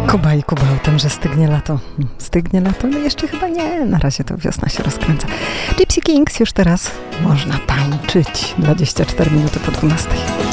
Kuba i Kuba o tym, że stygnie lato. Stygnie lato? No jeszcze chyba nie. Na razie to wiosna się rozkręca. Gypsy Kings już teraz można tańczyć. 24 minuty po 12.